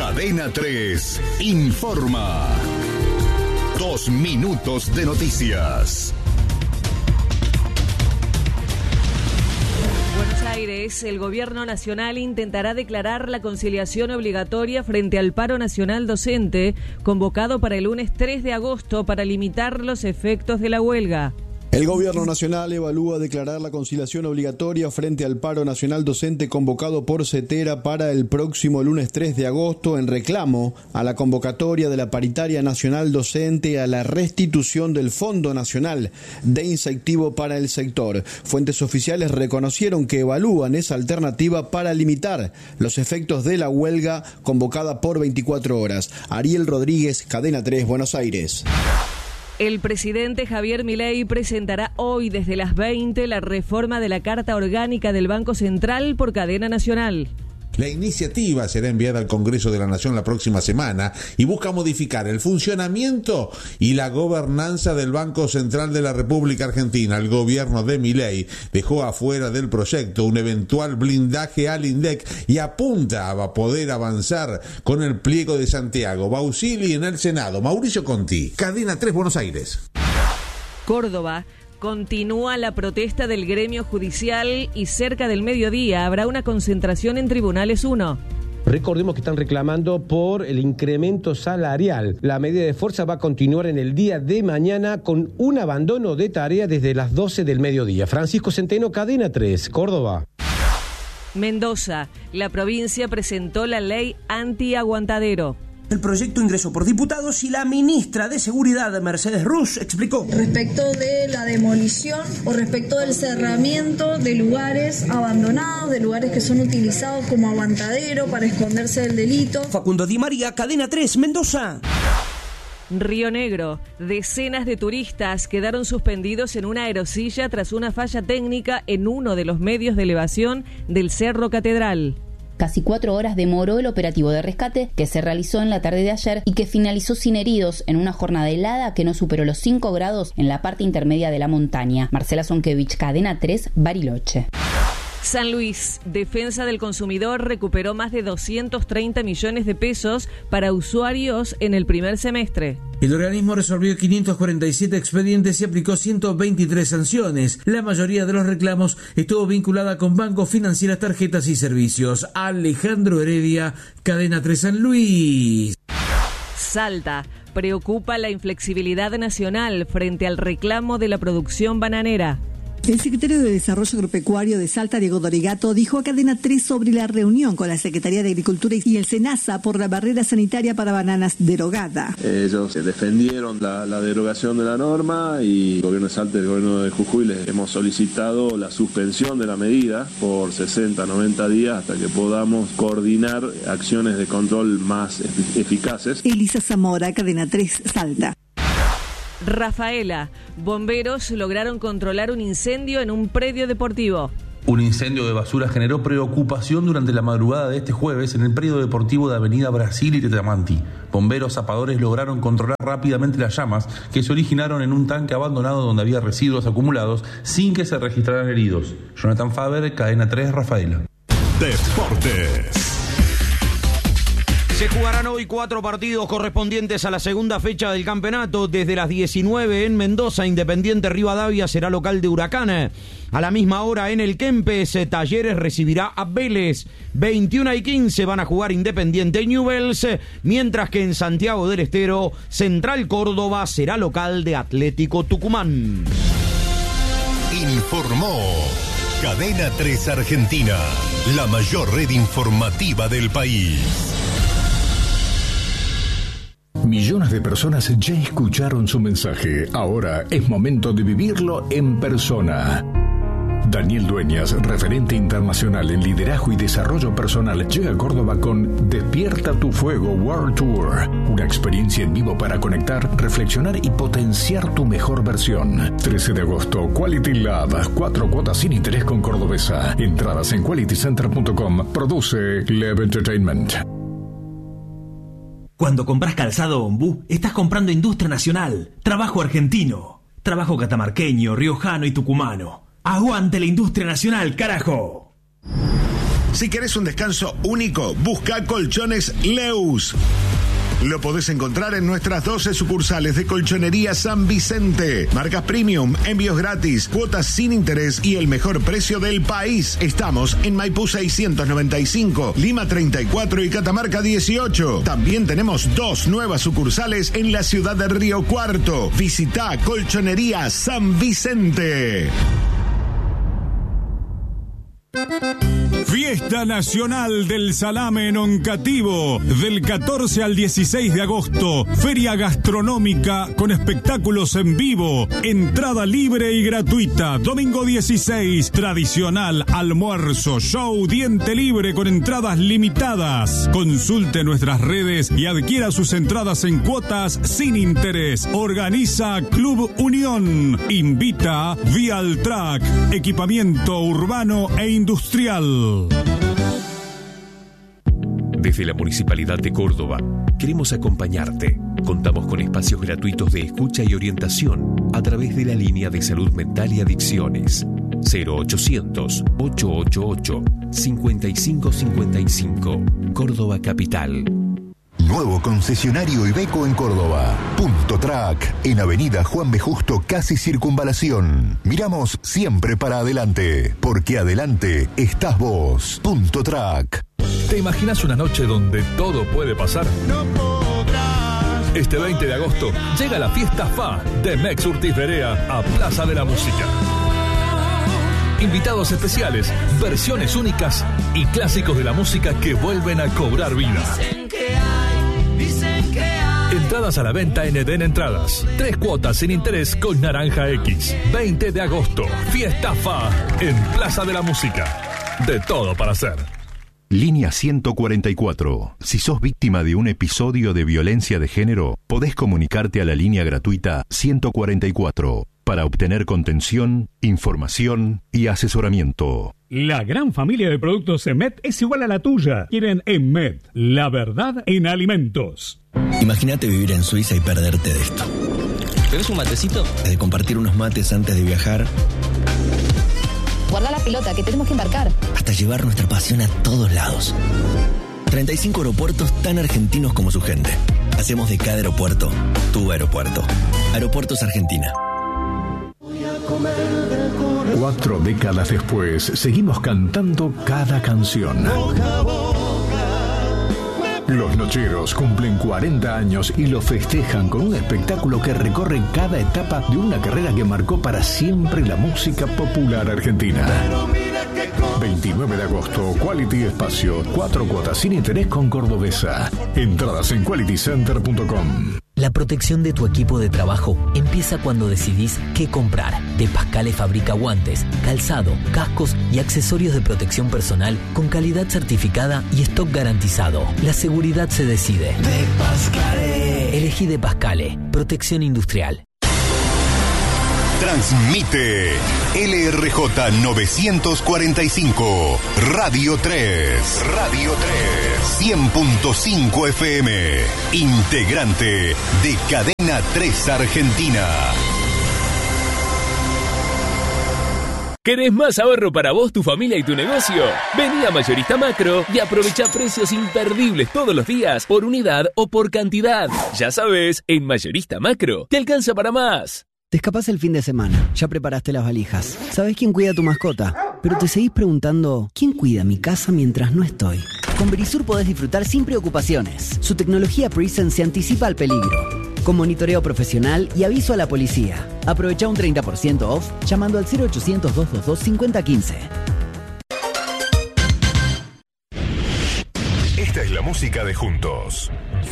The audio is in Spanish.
Cadena 3 informa. 2 minutos de noticias. Buenos Aires, el gobierno nacional intentará declarar la conciliación obligatoria frente al paro nacional docente, convocado para el lunes 3 de agosto para limitar los efectos de la huelga. El gobierno nacional evalúa declarar la conciliación obligatoria frente al paro nacional docente convocado por CETERA para el próximo lunes 3 de agosto en reclamo a la convocatoria de la paritaria nacional docente a la restitución del Fondo Nacional de Incentivo para el sector. Fuentes oficiales reconocieron que evalúan esa alternativa para limitar los efectos de la huelga convocada por 24 horas. Ariel Rodríguez, Cadena 3, Buenos Aires. El presidente Javier Milei presentará hoy desde las 20 la reforma de la Carta Orgánica del Banco Central por cadena nacional. La iniciativa será enviada al Congreso de la Nación la próxima semana y busca modificar el funcionamiento y la gobernanza del Banco Central de la República Argentina. El gobierno de Milei dejó afuera del proyecto un eventual blindaje al INDEC y apunta a poder avanzar con el pliego de Santiago. Bausili en el Senado. Mauricio Conti, Cadena 3, Buenos Aires. Córdoba. Continúa la protesta del gremio judicial y cerca del mediodía habrá una concentración en Tribunales 1. Recordemos que están reclamando por el incremento salarial. La medida de fuerza va a continuar en el día de mañana con un abandono de tarea desde las 12 del mediodía. Francisco Centeno, Cadena 3, Córdoba. Mendoza. La provincia presentó la ley anti-aguantadero. El proyecto ingresó por diputados y la ministra de Seguridad, Mercedes Rush, explicó. Respecto de la demolición o respecto del cerramiento de lugares abandonados, de lugares que son utilizados como aguantadero para esconderse del delito. Facundo Di María, Cadena 3, Mendoza. Río Negro. Decenas de turistas quedaron suspendidos en una aerosilla tras una falla técnica en uno de los medios de elevación del Cerro Catedral. Casi 4 horas demoró el operativo de rescate que se realizó en la tarde de ayer y que finalizó sin heridos en una jornada helada que no superó los 5 grados en la parte intermedia de la montaña. Marcela Zonkevich, Cadena 3, Bariloche. San Luis. Defensa del Consumidor recuperó más de 230 millones de pesos para usuarios en el primer semestre. El organismo resolvió 547 expedientes y aplicó 123 sanciones. La mayoría de los reclamos estuvo vinculada con bancos, financieras, tarjetas y servicios. Alejandro Heredia, Cadena 3 San Luis. Salta. Preocupa la inflexibilidad nacional frente al reclamo de la producción bananera. El secretario de Desarrollo Agropecuario de Salta, Diego Dorigato, dijo a Cadena 3 sobre la reunión con la Secretaría de Agricultura y el SENASA por la barrera sanitaria para bananas derogada. Ellos defendieron la derogación de la norma y el gobierno de Salta y el gobierno de Jujuy les hemos solicitado la suspensión de la medida por 60, 90 días hasta que podamos coordinar acciones de control más eficaces. Elisa Zamora, Cadena 3, Salta. Rafaela. Bomberos lograron controlar un incendio en un predio deportivo. Un incendio de basura generó preocupación durante la madrugada de este jueves en el predio deportivo de Avenida Brasil y Tetamanti. Bomberos zapadores lograron controlar rápidamente las llamas que se originaron en un tanque abandonado donde había residuos acumulados sin que se registraran heridos. Jonathan Faber, Cadena 3, Rafaela. Deportes. Se jugarán hoy 4 partidos correspondientes a la segunda fecha del campeonato. Desde las 19 en Mendoza, Independiente Rivadavia será local de Huracán. A la misma hora en el Kempes, Talleres recibirá a Vélez. 21:15 van a jugar Independiente y Newell's, mientras que en Santiago del Estero, Central Córdoba será local de Atlético Tucumán. Informó Cadena 3 Argentina, la mayor red informativa del país. Millones de personas ya escucharon su mensaje. Ahora es momento de vivirlo en persona. Daniel Dueñas, referente internacional en liderazgo y desarrollo personal, llega a Córdoba con Despierta tu Fuego World Tour. Una experiencia en vivo para conectar, reflexionar y potenciar tu mejor versión. 13 de agosto, Quality Lab, 4 cuotas sin interés con Cordobesa. Entradas en qualitycenter.com. Produce Lab Entertainment. Cuando compras calzado Ombú, estás comprando industria nacional, trabajo argentino, trabajo catamarqueño, riojano y tucumano. ¡Aguante la industria nacional, carajo! Si querés un descanso único, busca Colchones Leus. Lo podés encontrar en nuestras 12 sucursales de Colchonería San Vicente. Marcas premium, envíos gratis, cuotas sin interés y el mejor precio del país. Estamos en Maipú 695, Lima 34 y Catamarca 18. También tenemos 2 nuevas sucursales en la ciudad de Río Cuarto. Visita Colchonería San Vicente. Fiesta Nacional del Salame en Oncativo, del 14 al 16 de agosto. Feria gastronómica con espectáculos en vivo. Entrada libre y gratuita. Domingo 16, tradicional almuerzo, show, diente libre con entradas limitadas. Consulte nuestras redes y adquiera sus entradas en cuotas sin interés. Organiza Club Unión. Invita Vialtrack, equipamiento urbano e industrial. Desde la Municipalidad de Córdoba, queremos acompañarte. Contamos con espacios gratuitos de escucha y orientación a través de la línea de salud mental y adicciones 0800-888-5555, Córdoba Capital. Nuevo concesionario Iveco en Córdoba. Punto Track, en Avenida Juan B. Justo, casi Circunvalación. Miramos siempre para adelante, porque adelante estás vos. Punto Track. ¿Te imaginas una noche donde todo puede pasar? No podrás. Este 20 de agosto llega la fiesta FA de Mex Urtiz Berea a Plaza de la Música. Invitados especiales, versiones únicas y clásicos de la música que vuelven a cobrar vida. Entradas a la venta en Eden Entradas. 3 cuotas sin interés con Naranja X. 20 de agosto, Fiesta FA en Plaza de la Música. De todo para hacer. Línea 144. Si sos víctima de un episodio de violencia de género, podés comunicarte a la línea gratuita 144 para obtener contención, información y asesoramiento. La gran familia de productos EMET es igual a la tuya. Quieren EMET, la verdad en alimentos. Imagínate vivir en Suiza y perderte de esto. ¿Querés un matecito? De compartir unos mates antes de viajar. Guarda la pelota, que tenemos que embarcar. Hasta llevar nuestra pasión a todos lados. 35 aeropuertos tan argentinos como su gente. Hacemos de cada aeropuerto tu aeropuerto. Aeropuertos Argentina. 4 décadas después, seguimos cantando cada canción. Los Nocheros cumplen 40 años y lo festejan con un espectáculo que recorre cada etapa de una carrera que marcó para siempre la música popular argentina. 29 de agosto, Quality Espacio, 4 cuotas sin interés con Cordobesa. Entradas en qualitycenter.com. La protección de tu equipo de trabajo empieza cuando decidís qué comprar. De Pascale fabrica guantes, calzado, cascos y accesorios de protección personal con calidad certificada y stock garantizado. La seguridad se decide. De Pascale. Elegí De Pascale. Protección industrial. Transmite LRJ 945, Radio 3. Radio 3. 100.5 FM. Integrante de Cadena 3 Argentina. ¿Querés más ahorro para vos, tu familia y tu negocio? Vení a Mayorista Macro y aprovecha precios imperdibles todos los días, por unidad o por cantidad. Ya sabes, en Mayorista Macro te alcanza para más. Te escapás el fin de semana, ya preparaste las valijas, sabés quién cuida a tu mascota, pero te seguís preguntando, ¿quién cuida mi casa mientras no estoy? Con Verisur podés disfrutar sin preocupaciones. Su tecnología Presence se anticipa al peligro, con monitoreo profesional y aviso a la policía. Aprovecha un 30% off llamando al 0800-222-5015. Esta es la música de Juntos.